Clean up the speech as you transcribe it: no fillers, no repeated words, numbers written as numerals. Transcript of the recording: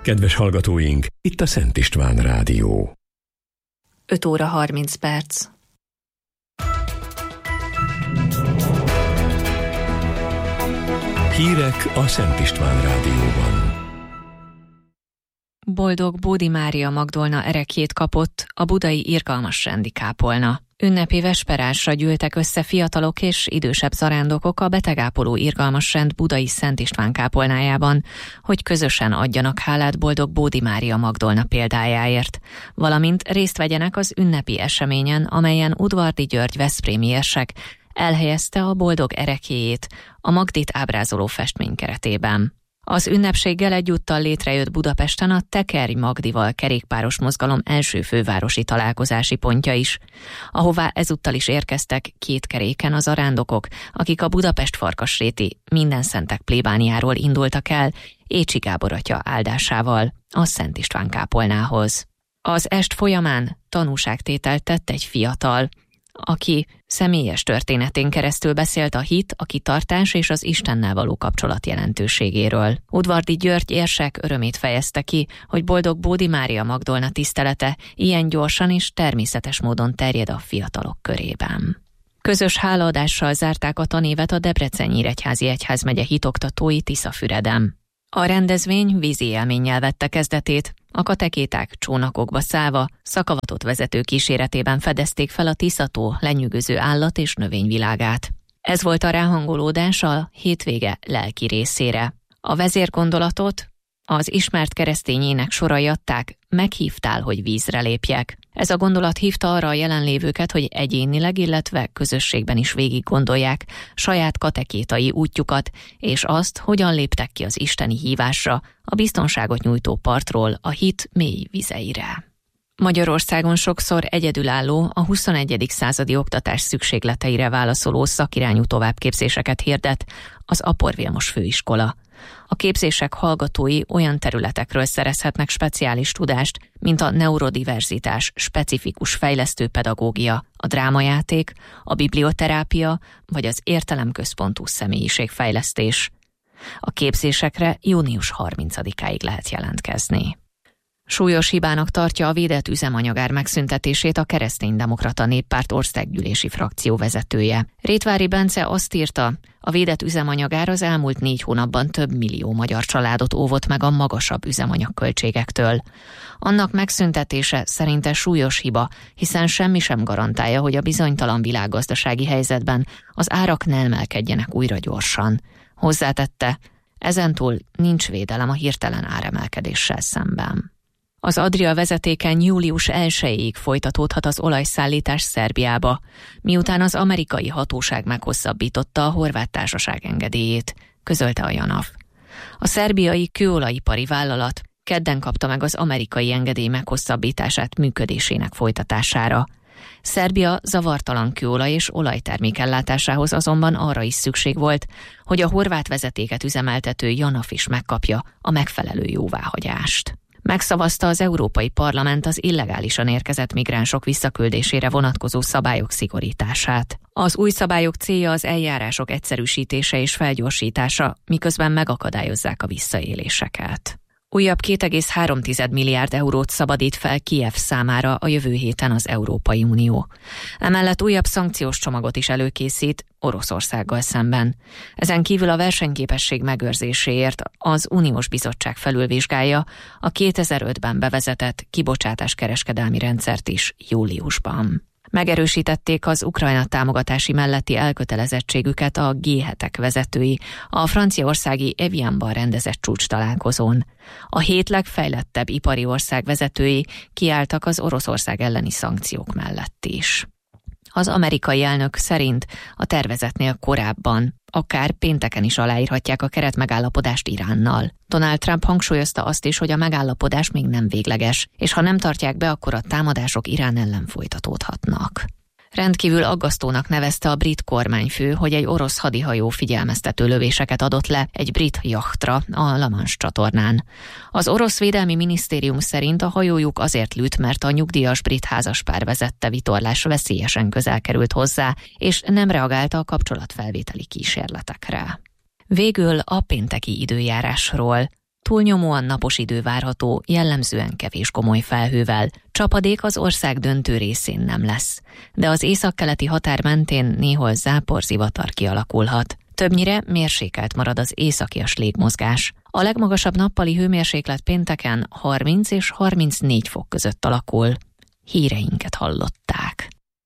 Kedves hallgatóink, itt a Szent István Rádió. 5 óra 30 perc. Hírek a Szent István Rádióban. Boldog Bódi Mária Magdolna ereklyét kapott a budai irgalmas rendi kápolna. Ünnepi vesperásra gyűltek össze fiatalok és idősebb zarándokok a betegápoló irgalmas rend budai Szent István kápolnájában, hogy közösen adjanak hálát Boldog Bódi Mária Magdolna példájáért, valamint részt vegyenek az ünnepi eseményen, amelyen Udvardy György veszprémi érsek elhelyezte a boldog ereklyéjét a Magdit ábrázoló festmény keretében. Az ünnepséggel egyúttal létrejött Budapesten a Tekerj Magdival kerékpáros mozgalom első fővárosi találkozási pontja is, ahová ezúttal is érkeztek 2 keréken a zarándokok, akik a Budapest-Farkasréti Mindenszentek plébániáról indultak el Écsi Gábor atya áldásával a Szent István kápolnához. Az est folyamán tanúságtételt tett egy fiatal, aki személyes történetén keresztül beszélt a hit, a kitartás és az Istennel való kapcsolat jelentőségéről. Udvardy György érsek örömét fejezte ki, hogy Boldog Bódi Mária Magdolna tisztelete ilyen gyorsan és természetes módon terjed a fiatalok körében. Közös hálaadással zárták a tanévet a Debrecen-Nyíregyházi Egyházmegye hitoktatói Tiszafüreden. A rendezvény vízi élménnyel vette kezdetét, a katekéták csónakokba szállva, szakavatott vezető kíséretében fedezték fel a Tisza-tó lenyűgöző állat- és növényvilágát. Ez volt a ráhangolódás a hétvége lelki részére. A vezérgondolatot az ismert keresztény ének sorai adták, meghívtál, hogy vízre lépjek. Ez a gondolat hívta arra a jelenlévőket, hogy egyénileg, illetve közösségben is végig gondolják saját katekétai útjukat, és azt, hogyan léptek ki az isteni hívásra, a biztonságot nyújtó partról a hit mély vizeire. Magyarországon sokszor egyedülálló, a 21. századi oktatás szükségleteire válaszoló szakirányú továbbképzéseket hirdet az Apor Vilmos főiskola. A képzések hallgatói olyan területekről szerezhetnek speciális tudást, mint a neurodiverzitás, specifikus fejlesztő pedagógia, a drámajáték, a biblioterápia vagy az értelemközpontú személyiségfejlesztés. A képzésekre június 30-áig lehet jelentkezni. Súlyos hibának tartja a védett üzemanyagár megszüntetését a Kereszténydemokrata Néppárt országgyűlési frakció vezetője. Rétvári Bence azt írta, a védett üzemanyagár az elmúlt 4 hónapban több millió magyar családot óvott meg a magasabb üzemanyagköltségektől. Annak megszüntetése szerinte súlyos hiba, hiszen semmi sem garantálja, hogy a bizonytalan világgazdasági helyzetben az árak ne emelkedjenek újra gyorsan. Hozzátette, ezentúl nincs védelem a hirtelen áremelkedéssel szemben. Az Adria vezetéken július 1-ig folytatódhat az olajszállítás Szerbiába, miután az amerikai hatóság meghosszabbította a horvát társaság engedélyét, közölte a JANAF. A szerbiai kőolajipari vállalat kedden kapta meg az amerikai engedély meghosszabbítását működésének folytatására. Szerbia zavartalan kőolaj és olajtermék ellátásához azonban arra is szükség volt, hogy a horvát vezetéket üzemeltető JANAF is megkapja a megfelelő jóváhagyást. Megszavazta az Európai Parlament az illegálisan érkezett migránsok visszaküldésére vonatkozó szabályok szigorítását. Az új szabályok célja az eljárások egyszerűsítése és felgyorsítása, miközben megakadályozzák a visszaéléseket. Újabb 2,3 milliárd eurót szabadít fel Kijev számára a jövő héten az Európai Unió. Emellett újabb szankciós csomagot is előkészít Oroszországgal szemben. Ezen kívül a versenyképesség megőrzéséért az Uniós Bizottság felülvizsgálja a 2005-ben bevezetett kibocsátáskereskedelmi rendszert is júliusban. Megerősítették az Ukrajna támogatási melletti elkötelezettségüket a G7-ek vezetői a franciaországi Evianban rendezett csúcstalálkozón. A 7 legfejlettebb ipari ország vezetői kiálltak az Oroszország elleni szankciók mellett is. Az amerikai elnök szerint a tervezetnél korábban, akár pénteken is aláírhatják a keretmegállapodást Iránnal. Donald Trump hangsúlyozta azt is, hogy a megállapodás még nem végleges, és ha nem tartják be, akkor a támadások Irán ellen folytatódhatnak. Rendkívül aggasztónak nevezte a brit kormányfő, hogy egy orosz hadihajó figyelmeztető lövéseket adott le egy brit jachtra a La Manche csatornán. Az orosz védelmi minisztérium szerint a hajójuk azért lőtt, mert a nyugdíjas brit házaspár vezette vitorlás veszélyesen közel került hozzá, és nem reagálta a kapcsolatfelvételi kísérletekre. Végül a pénteki időjárásról. Túlnyomóan napos idő várható, jellemzően kevés komoly felhővel. Csapadék az ország döntő részén nem lesz, de az északkeleti határ mentén néhol záporzivatar kialakulhat. Többnyire mérsékelt marad az északias légmozgás. A legmagasabb nappali hőmérséklet pénteken 30 és 34 fok között alakul. Híreinket hallották.